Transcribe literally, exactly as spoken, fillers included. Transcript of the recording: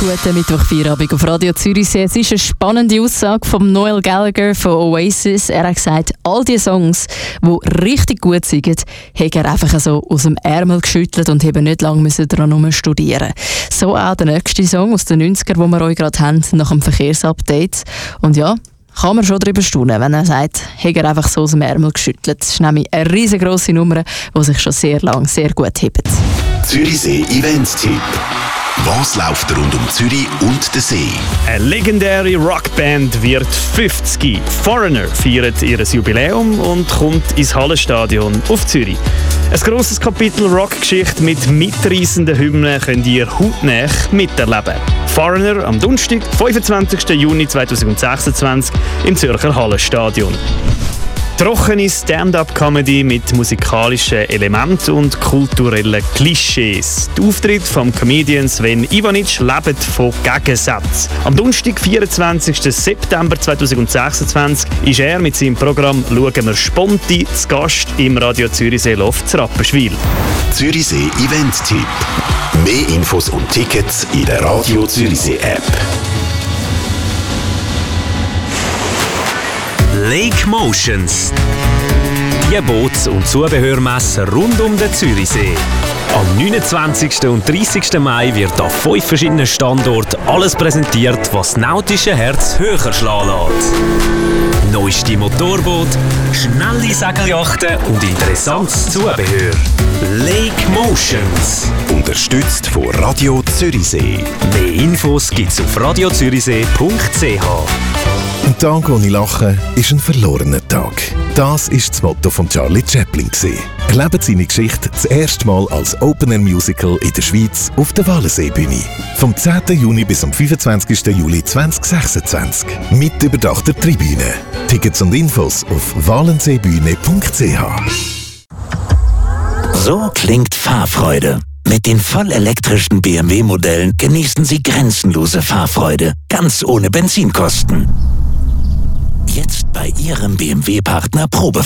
Guten Mittwochfeierabend auf Radio Zürichsee. Es ist eine spannende Aussage von Noel Gallagher von Oasis. Er hat gesagt, all die Songs, die richtig gut sind, hat er einfach so aus dem Ärmel geschüttelt und haben nicht lange daran studieren. So auch der nächste Song aus den neunzigern, den wir euch gerade haben, nach dem Verkehrsupdate. Und ja, kann man schon darüber staunen, wenn er sagt, hat er einfach so aus dem Ärmel geschüttelt. Das ist nämlich eine riesengroße Nummer, die sich schon sehr lange sehr gut hebt. Zürichsee Events-Tipp. Was läuft rund um Zürich und den See? Eine legendäre Rockband wird fünfzig. Foreigner feiert ihr Jubiläum und kommt ins Hallenstadion auf Zürich. Ein grosses Kapitel Rockgeschichte mit mitreissenden Hymnen könnt ihr hautnah miterleben. Foreigner am Donnerstag, fünfundzwanzigsten Juni zweitausendsechsundzwanzig im Zürcher Hallenstadion. Trockene Stand-up-Comedy mit musikalischen Elementen und kulturellen Klischees. Der Auftritt vom Comedian Sven Ivanic lebt von Gegensätzen. Am Donnerstag, vierundzwanzigsten September zweitausendsechsundzwanzig, ist er mit seinem Programm «Schauen wir Sponti» zu Gast im Radio Zürichsee Loft zu Rapperswil. Zürichsee Event-Tipp. Mehr Infos und Tickets in der Radio Zürichsee App. Lake Motions. Die Boots- und Zubehörmesse rund um den Zürichsee. Am neunundzwanzigsten und dreißigsten Mai wird auf fünf verschiedenen Standorten alles präsentiert, was das nautische Herz höher schlagen lässt. Neueste Motorboot, schnelle Segelyachten und interessantes Zubehör. Lake Motions. Unterstützt von Radio Zürichsee. Mehr Infos gibt's auf radio zürichsee punkt c h. Ein Tag ohne Lachen ist ein verlorener Tag. Das war das Motto von Charlie Chaplin. Erlebt seine Geschichte das erste Mal als Open-Air-Musical in der Schweiz auf der Wallenseebühne. Vom zehnten Juni bis zum fünfundzwanzigsten Juli zweitausendsechsundzwanzig. Mit überdachter Tribüne. Tickets und Infos auf wallenseebühne punkt c h. So klingt Fahrfreude. Mit den vollelektrischen B M W-Modellen genießen Sie grenzenlose Fahrfreude, ganz ohne Benzinkosten. Jetzt bei Ihrem B M W-Partner Probe.